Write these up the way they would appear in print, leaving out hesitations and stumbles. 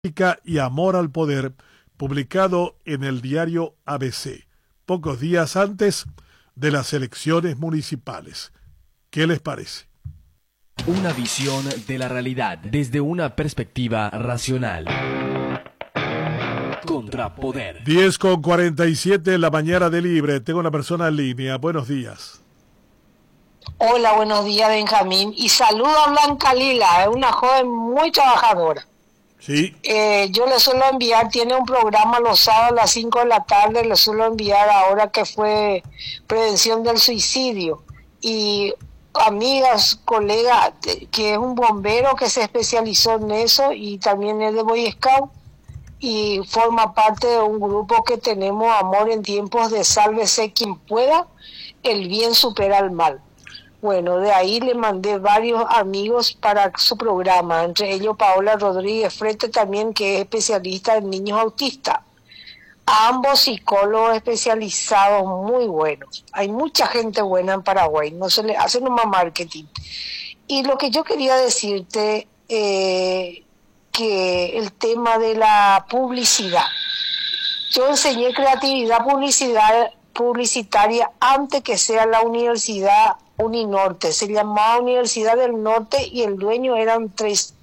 y amor al poder, publicado en el diario ABC, pocos días antes de las elecciones municipales. ¿Qué les parece? Una visión de la realidad desde una perspectiva racional. Contrapoder. 10:47 en la mañana de Libre. Tengo una persona en línea. Buenos días. Hola, buenos días, Benjamín. Y saludo a Blanca Lila, es una joven muy trabajadora. Sí. Yo le suelo enviar, tiene un programa los sábados a las 5 de la tarde, le suelo enviar ahora que fue prevención del suicidio. Y amigas, colegas, que es un bombero que se especializó en eso y también es de Boy Scout y forma parte de un grupo que tenemos, Amor en Tiempos de Sálvese Quien Pueda, el bien supera al mal. Bueno, de ahí le mandé varios amigos para su programa, entre ellos Paola Rodríguez Frete también, que es especialista en niños autistas. Ambos psicólogos especializados muy buenos. Hay mucha gente buena en Paraguay, no se le hace nomás marketing. Y lo que yo quería decirte, que el tema de la publicidad. Yo enseñé creatividad publicitaria antes que sea la universidad Uninorte, se llamaba Universidad del Norte y el dueño eran tres,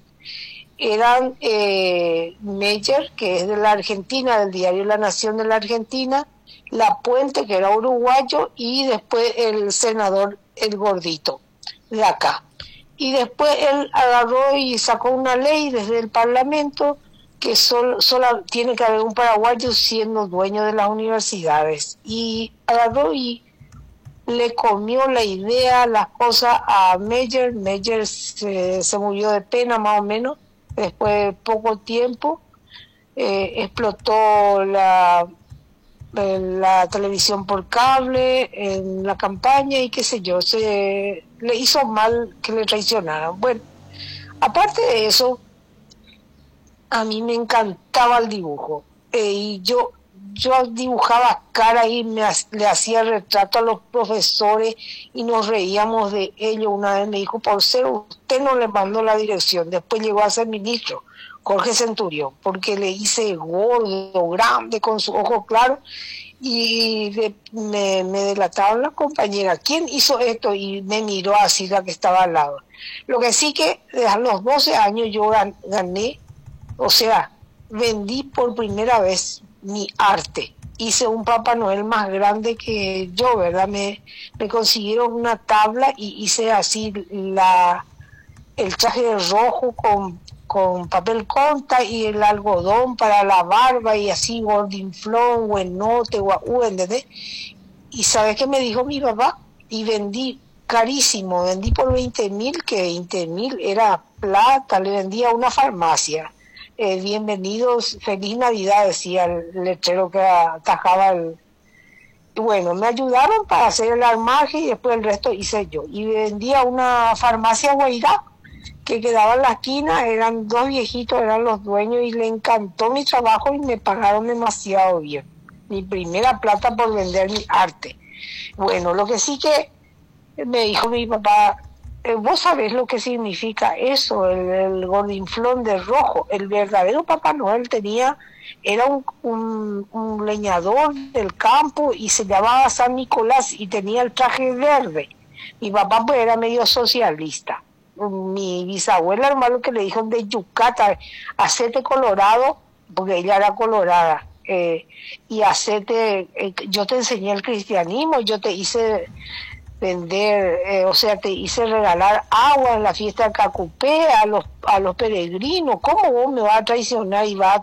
Meyer, que es de la Argentina, del diario La Nación de la Argentina, La Puente, que era uruguayo, y después el senador El Gordito, de acá. Y después él agarró y sacó una ley desde el Parlamento que solo tiene que haber un paraguayo siendo dueño de las universidades. Y agarró y le comió la idea, las cosas a Meyer. Meyer se murió de pena más o menos, después de poco tiempo. Explotó la televisión por cable en la campaña y qué sé yo, le hizo mal que le traicionaran. Bueno, aparte de eso, a mí me encantaba el dibujo, y yo dibujaba cara y le hacía retrato a los profesores y nos reíamos de ello. Una vez me dijo, por ser usted no le mandó la dirección, después llegó a ser ministro, Jorge Centurión, porque le hice gordo, grande, con su ojo claro, y me delataron la compañera, ¿quién hizo esto? Y me miró así la que estaba al lado. Lo que sí que a los 12 años yo gané, o sea, vendí por primera vez mi arte. Hice un Papá Noel más grande que yo, ¿verdad? Me consiguieron una tabla y hice así el traje rojo con papel conta y el algodón para la barba y así gordinflón, buenote, guau, ¿entendés? Y ¿sabes qué me dijo mi papá? Y vendí carísimo, vendí por 20.000, que 20.000 era plata, le vendía a una farmacia. Bienvenidos, feliz Navidad, decía el letrero que atajaba el... Bueno, me ayudaron para hacer el armaje y después el resto hice yo. Y vendía a una farmacia Guairá que quedaba en la esquina, eran dos viejitos, eran los dueños y le encantó mi trabajo y me pagaron demasiado bien. Mi primera plata por vender mi arte. Bueno, lo que sí que me dijo mi papá, vos sabés lo que significa eso, el gordinflón de rojo. El verdadero Papá Noel era un leñador del campo y se llamaba San Nicolás y tenía el traje verde. Mi papá pues era medio socialista. Mi bisabuela, hermano, que le dijo de Yucatán, hacete colorado, porque ella era colorada, y hacete, yo te enseñé el cristianismo, yo te hice vender, o sea, te hice regalar agua en la fiesta de Cacupé a los peregrinos. ¿Cómo vos me vas a traicionar y vas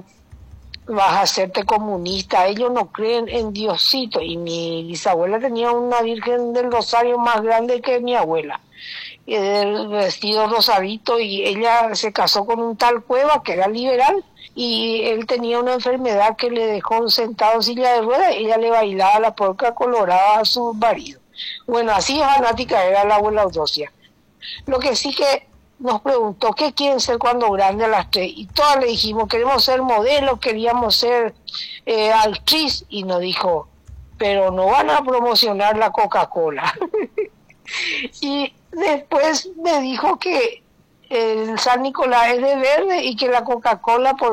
a hacerte comunista? Ellos no creen en Diosito. Y mi bisabuela tenía una Virgen del Rosario más grande que mi abuela, el vestido rosadito, y ella se casó con un tal Cueva que era liberal y él tenía una enfermedad que le dejó sentado en silla de ruedas. Ella le bailaba la polca colorada a su marido. Bueno, así fanática era la abuela Eudocia. Lo que sí que nos preguntó qué quieren ser cuando grandes, a las tres, y todas le dijimos queremos ser modelos, queríamos ser actriz, y nos dijo, pero no van a promocionar la Coca-Cola. Y después me dijo que el San Nicolás es de verde y que la Coca-Cola por